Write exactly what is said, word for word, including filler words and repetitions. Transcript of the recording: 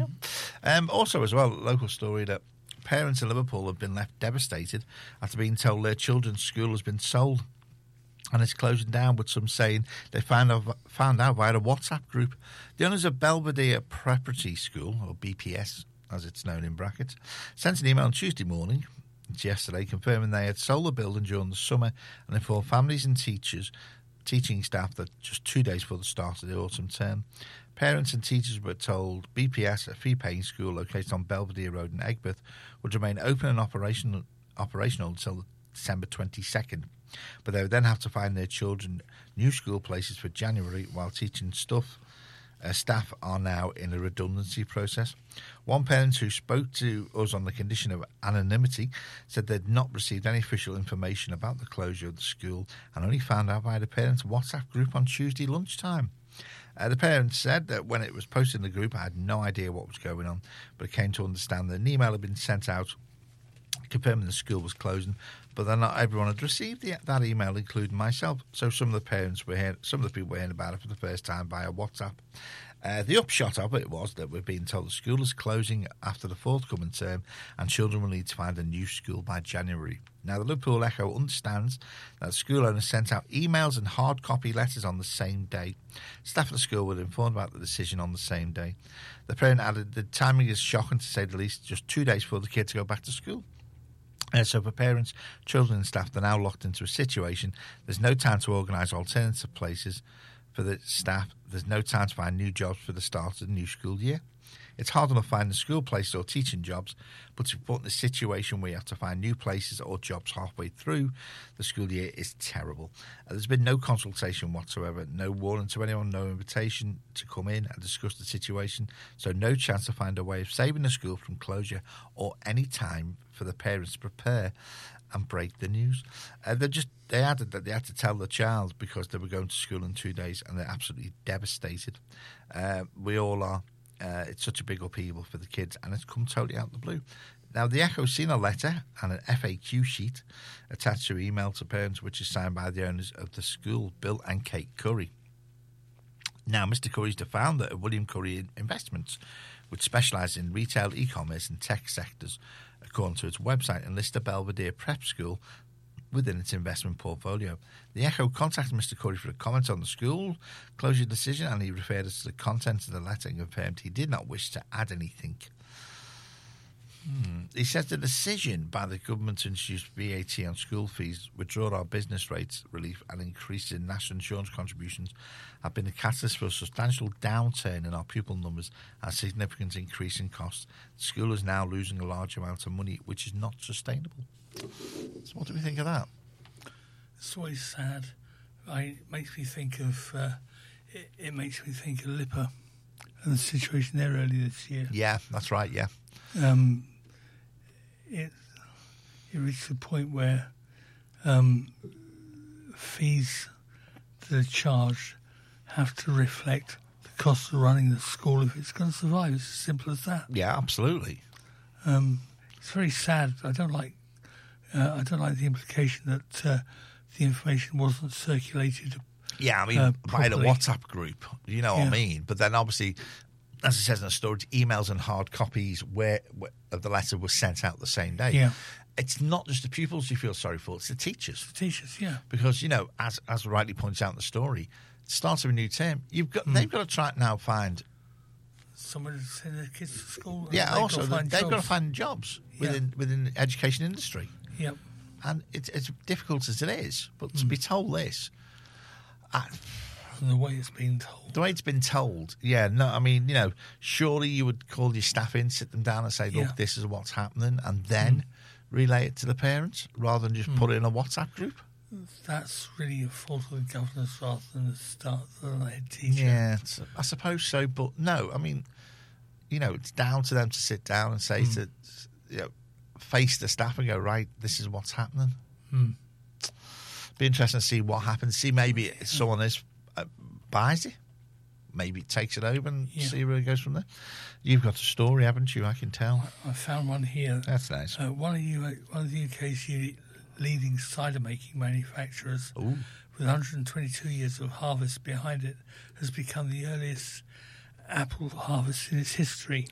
Yeah. Um, also, as well, local story that parents in Liverpool have been left devastated after being told their children's school has been sold and it's closing down, with some saying they found out, found out via a WhatsApp group. The owners of Belvedere Preparatory School, or B P S as it's known in brackets, sent an email on Tuesday morning, it's yesterday, confirming they had sold the building during the summer and informed families and teachers, teaching staff that just two days before the start of the autumn term. Parents and teachers were told B P S, a fee-paying school located on Belvedere Road in Egbert, would remain open and operational, operational until December twenty-second. But they would then have to find their children new school places for January, while teaching stuff, uh, staff are now in a redundancy process. One parent who spoke to us on the condition of anonymity said they'd not received any official information about the closure of the school and only found out via the parents' WhatsApp group on Tuesday lunchtime. Uh, the parents said that when it was posted in the group, I had no idea what was going on, but came to understand that an email had been sent out confirming the school was closing, but then not everyone had received the, that email, including myself. So some of the parents were hearing, some of the people were hearing about it for the first time via WhatsApp. Uh, the upshot of it was that we're being told the school is closing after the forthcoming term and children will need to find a new school by January. Now, the Liverpool Echo understands that the school owner sent out emails and hard copy letters on the same day. Staff at the school were informed about the decision on the same day. The parent added the timing is shocking, to say the least, just two days before the kids go back to school. Uh, so for parents, children and staff, they're now locked into a situation. There's no time to organise alternative places for the staff. There's no time to find new jobs for the start of the new school year. It's hard enough finding school places or teaching jobs, but to put in a situation where you have to find new places or jobs halfway through the school year is terrible. Uh, there's been no consultation whatsoever, no warning to anyone, no invitation to come in and discuss the situation, so no chance to find a way of saving the school from closure or any time for the parents to prepare and break the news. Uh, they just they added that they had to tell the child because they were going to school in two days and they're absolutely devastated. Uh, we all are. Uh, it's such a big upheaval for the kids, and it's come totally out of the blue. Now, the Echo's seen a letter and an F A Q sheet attached to email to parents, which is signed by the owners of the school, Bill and Kate Curry. Now, Mister Curry is the founder of William Curry Investments, which specialises in retail, e-commerce and tech sectors, according to its website, and lists the Belvedere Prep School within its investment portfolio. The Echo contacted Mister Curry for a comment on the school closure decision, and he referred us to the contents of the letter and confirmed he did not wish to add anything. Hmm. He says the decision by the government to introduce V A T on school fees, withdraw our business rates relief and increase in national insurance contributions have been a catalyst for a substantial downturn in our pupil numbers and a significant increase in costs. The school is now losing a large amount of money, which is not sustainable. So what do we think of that? It's always sad. I, it makes me think of uh, it, it makes me think of Lipper and the situation there earlier this year. Yeah, that's right, yeah. Um, it, it reached the point where um, fees that are charged have to reflect the cost of running the school if it's going to survive. It's as simple as that. Yeah, absolutely. Um, it's very sad. I don't like uh, I don't like the implication that uh, the information wasn't circulated. Yeah, I mean, uh, by the properly. WhatsApp group, you know Yeah. what I mean? But then obviously, as it says in the story, emails and hard copies where, where of the letter were sent out the same day. Yeah. It's not just the pupils you feel sorry for, it's the teachers. The teachers, yeah. Because, you know, as as rightly points out in the story, start of a new term, you've got they've got to try and now find... Someone to send their kids to school. and Yeah, they've also, got to find they've got to jobs. find jobs Yeah. within within the education industry. Yep. And it's as difficult as it is, but to be told this... I, And the way it's been told. The way it's been told, yeah, no, I mean, you know, surely you would call your staff in, sit them down and say, look, Yeah. this is what's happening, and then relay it to the parents rather than just put it in a WhatsApp group. That's really a fault of the governors rather than the start of the head teacher. Yeah, it's, I suppose so, but no, I mean, you know, it's down to them to sit down and say to, you know, face the staff and go, right, this is what's happening. Hmm. Be interesting to see what happens. See, maybe someone is uh, buys it. Maybe it takes it over and Yeah. see where it goes from there. You've got a story, haven't you? I can tell. I found one here. That's nice. Uh, one of you, one of the U K's u- leading cider making manufacturers, Ooh. with one hundred twenty-two years of harvest behind it, has become the earliest apple harvest in its history.